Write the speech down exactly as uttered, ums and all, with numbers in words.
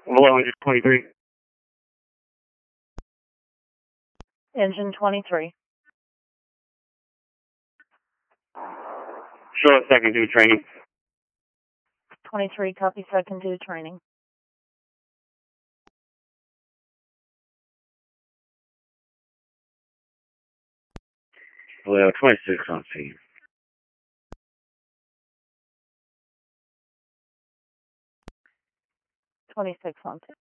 Below engine twenty-three. Engine twenty-three. Show us second due training. twenty-three, copy second due training. Below twenty-six on scene. twenty-six on scene.